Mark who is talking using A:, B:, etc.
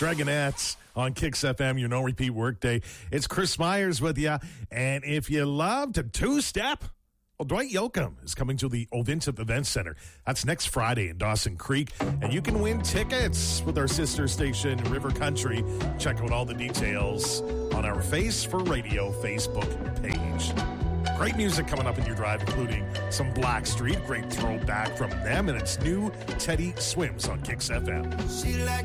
A: Dragonettes on Kicks FM, your no-repeat workday. It's Chris Myers with you. And if you love to two-step, well, Dwight Yoakam is coming to the Ovintiv Event Center. That's next Friday in Dawson Creek. And you can win tickets with our sister station, River Country. Check out all the details on our Face for Radio Facebook page. Great music coming up in your drive, including some Blackstreet. Great throwback from them. And it's new Teddy Swims on Kicks FM.